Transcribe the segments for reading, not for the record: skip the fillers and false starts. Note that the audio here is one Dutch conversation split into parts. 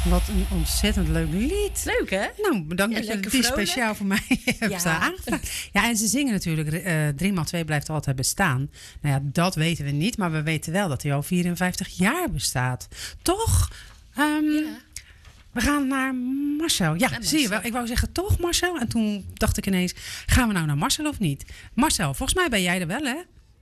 Wat een ontzettend leuk lied. Leuk, hè? Nou, bedankt dat je die speciaal voor mij hebt aangevraagd. Ja, en ze zingen natuurlijk 3x2 blijft altijd bestaan. Nou ja, dat weten we niet. Maar we weten wel dat hij al 54 jaar bestaat. Toch? We gaan naar Marcel. Ja, Marcel. Zie je wel. Ik wou zeggen toch Marcel. En toen dacht ik ineens, gaan we nou naar Marcel of niet? Marcel, volgens mij ben jij er wel, hè?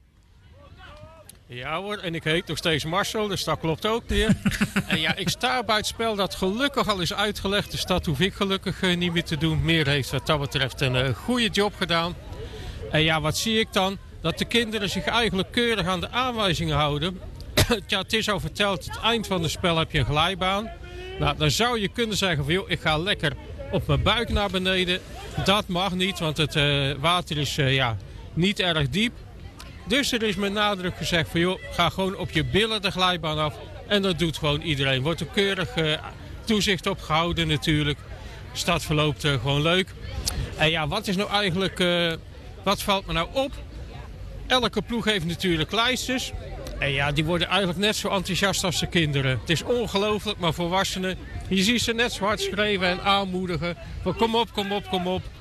Ja hoor, en ik heet nog steeds Marcel, dus dat klopt ook weer. En ja, ik sta bij het spel dat gelukkig al is uitgelegd. Dus dat hoef ik gelukkig niet meer te doen. Meer heeft wat dat betreft een goede job gedaan. En ja, wat zie ik dan? Dat de kinderen zich eigenlijk keurig aan de aanwijzingen houden. Ja, het is al verteld, het eind van het spel heb je een glijbaan. Nou, dan zou je kunnen zeggen van, joh, ik ga lekker op mijn buik naar beneden. Dat mag niet, want het water is niet erg diep. Dus er is met nadruk gezegd van, joh, ga gewoon op je billen de glijbaan af. En dat doet gewoon iedereen. Wordt er keurig toezicht op gehouden natuurlijk. De stad verloopt gewoon leuk. En ja, wat is nou eigenlijk, wat valt me nou op? Elke ploeg heeft natuurlijk lijstjes. En ja, die worden eigenlijk net zo enthousiast als de kinderen. Het is ongelooflijk, maar volwassenen, je ziet ze net zo hard schreeuwen en aanmoedigen. Van kom op, kom op, kom op.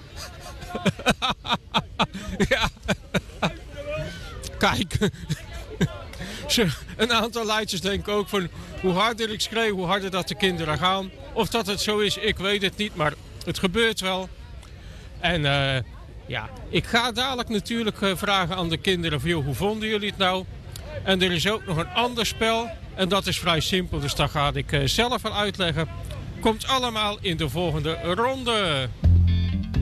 Ja. Kijk, een aantal leiders denken ook van hoe harder ik schreeuw, hoe harder dat de kinderen gaan. Of dat het zo is, ik weet het niet, maar het gebeurt wel. En ik ga dadelijk natuurlijk vragen aan de kinderen van, joh, hoe vonden jullie het nou? En er is ook nog een ander spel en dat is vrij simpel, dus daar ga ik zelf wel uitleggen. Komt allemaal in de volgende ronde.